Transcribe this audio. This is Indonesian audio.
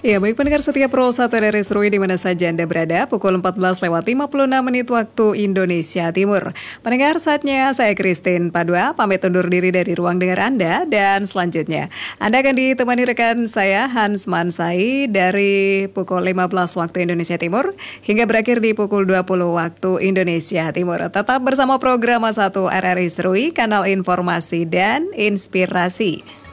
Ya, baik pendengar setia Pro 1 RRI Serui di mana saja Anda berada, pukul 14:56 waktu Indonesia Timur. Pendengar, saatnya saya Christine Padua pamit undur diri dari ruang dengar Anda, dan selanjutnya Anda akan ditemani rekan saya Hans Mansai dari pukul 15 waktu Indonesia Timur hingga berakhir di pukul 20 waktu Indonesia Timur. Tetap bersama program 1 RRI Serui, kanal informasi dan inspirasi.